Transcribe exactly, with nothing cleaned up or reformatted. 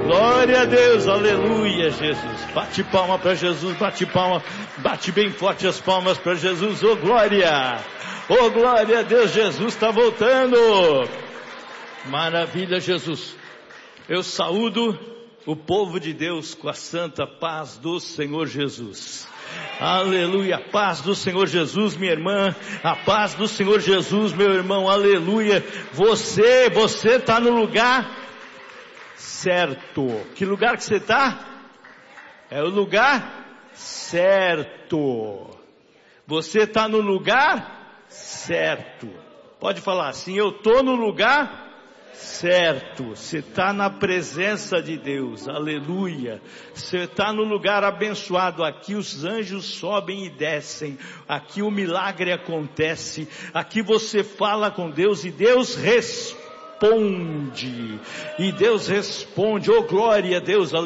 Glória a Deus, aleluia, Jesus. Bate palma para Jesus, bate palma, bate bem forte as palmas para Jesus. Oh glória, oh glória a Deus, Jesus está voltando. Maravilha, Jesus. Eu saúdo o povo de Deus com a santa paz do Senhor Jesus. Aleluia, a paz do Senhor Jesus, minha irmã, a paz do Senhor Jesus, meu irmão, aleluia. Você, você está no lugar certo. Que lugar que você está? É o lugar certo. Você está no lugar certo. Pode falar assim, eu estou no lugar certo. Você está na presença de Deus, aleluia. Você está no lugar abençoado. Aqui os anjos sobem e descem. Aqui o milagre acontece. Aqui você fala com Deus e Deus responde. E Deus responde, oh glória a Deus, aleluia.